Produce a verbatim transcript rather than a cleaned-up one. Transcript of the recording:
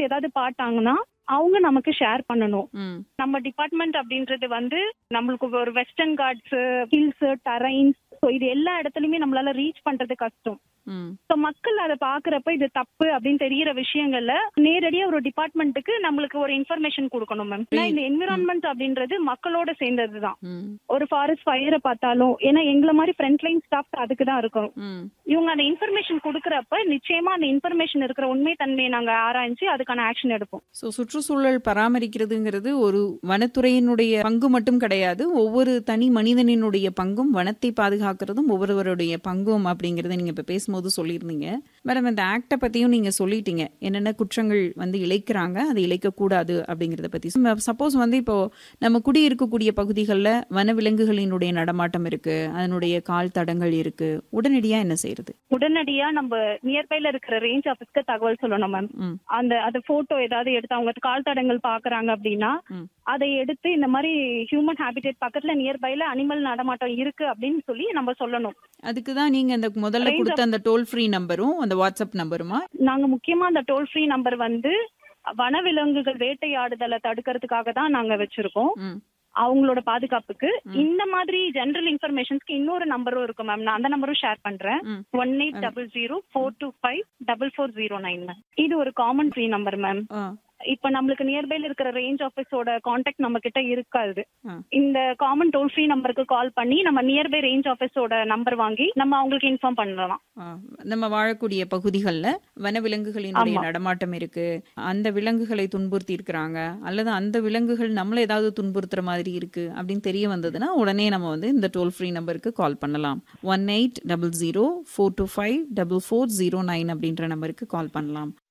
ஏதாவது பார்த்தாங்கன்னா அவங்க நமக்கு ஷேர் பண்ணணும். ம். நம்ம டிபார்ட்மெண்ட் அப்படின்றது வந்து நம்மளுக்கு ஒரு வெஸ்டர்ன் காட்ஸ், ஹில்ஸ், டரைன்ஸ், ஸோ இது எல்லா இடத்துலயுமே நம்மளால ரீச் பண்றது கஷ்டம். ம். ஸோ மக்கள் அதை பாக்குறப்ப இது தப்பு அப்படின்னு தெரியற விஷயங்கள்ல நேரடியா ஒரு டிபார்ட்மெண்ட்டுக்கு நம்மளுக்கு ஒரு இன்ஃபர்மேஷன் கொடுக்கணும் மேம். ஏன்னா இந்த என்விரான்மெண்ட் அப்படின்றது மக்களோட சேர்ந்ததுதான். ம். ஒரு ஃபாரஸ்ட் ஃபயரை பார்த்தாலும் ஏன்னா எங்களை மாதிரி ஃப்ரண்ட் லைன் ஸ்டாஃப் அதுக்கு தான் இருக்கும். ம். இவங்க அந்த இன்ஃபர்மேஷன் கொடுக்கறப்ப நிச்சயமா அந்த இன்ஃபர்மேஷன் இருக்கிற உண்மை தன்மையை நாங்க ஆராய்ஞ்சு அதுக்கான ஆக்ஷன் எடுப்போம். ஸோ சுற்றுச்சூழல் பராமரிக்கிறதுங்கிறது ஒரு வனத்துறையினுடைய பங்கு மட்டும் கிடையாது, ஒவ்வொரு தனி மனிதனினுடைய பங்கும், வனத்தை பாதுகாக்கிறதும் ஒவ்வொருவருடைய பங்கும் அப்படிங்கறத நீங்க இப்ப பேசும்போது சொல்லியிருந்தீங்க. மேடம், இந்த ஆக்டை பத்தியும் நீங்க சொல்லிட்டீங்க, என்னென்ன குற்றங்கள் வந்து இழைக்கிறாங்க, அதை இழைக்க கூடாது அப்படிங்கறத பத்தி. சப்போஸ் வந்து இப்போ நம்ம குடியிருக்கக்கூடிய பகுதிகளில் வனவிலங்குகளினுடைய நடமாட்டம் இருக்கு, அதனுடைய கால் தடங்கள் இருக்கு, உடனடியா என்ன செய்யறது? உடனடியா நம்ம நியர்பைல இருக்கிற ரேஞ்ச் ஆபீஸ்க்கு தகவல் சொல்லணும் மேம். ம். அந்த அது போட்டோ ஏதாவது எடுத்து அவங்க கால் தடங்கள் பாக்குறாங்க அப்படின்னா ம். அதை எடுத்து இந்த மாதிரி ஹியூமன் ஹேபிடேட் பக்கத்துல நியர்பைல அனிமல் நடமாட்டம் இருக்கு அப்படின்னு சொல்லி நம்ம சொல்லணும். அதுக்கு தான் நீங்க அந்த முதல்ல Range கொடுத்த அந்த டோல் ஃப்ரீ நம்பரும் அந்த வாட்ஸ்அப் நம்பருமா? நாங்க முக்கியமா அந்த டோல் ஃப்ரீ நம்பர் வந்து வனவிலங்குகள் வேட்டையாடுதலை தடுக்கிறதுக்காக தான் நாங்க வச்சிருக்கோம். ம். அவங்களோட பாதுகாப்புக்கு. இந்த மாதிரி ஜெனரல் இன்ஃபர்மேஷன்ஸ்க்கு இன்னொரு நம்பரும் இருக்கு மேம். நான் அந்த நம்பரும் ஷேர் பண்றேன். ம். One eight double zero four two five double four zero nine ma'am. இது ஒரு காமன் ஃப்ரீ நம்பர் மேம். ஆ. இப்ப நம்மளுக்கு நியர்பைல இருக்கிற ரேஞ்ச் ஆபீஸோட கான்டாக்ட் நம்ம கிட்ட இருக்காது. ஆ. இந்த காமன் டோல் ஃப்ரீ நம்பருக்கு கால் பண்ணி நம்ம நியர்பை ரேஞ்ச் ஆபீஸோட நம்பர் வாங்கி நம்ம அவங்களுக்கு இன்ஃபார்ம் பண்ணலாம். ஆ, நம்ம வாழக்கூடிய பகுதிகளில் வனவிலங்குகளினுடைய ஆமா. நடமாட்டம் இருக்கு, அந்த விலங்குகளை துன்புறுத்தி இருக்கிறாங்க, அல்லது அந்த விலங்குகள் நம்மளை ஏதாவது துன்புறுத்துற மாதிரி இருக்கு அப்படின்னு தெரிய வந்ததுன்னா உடனே நம்ம வந்து இந்த டோல் ஃப்ரீ நம்பருக்கு கால் பண்ணலாம். One eight double zero four two five double four zero nine அப்படின்ற நம்பருக்கு கால் பண்ணலாம்.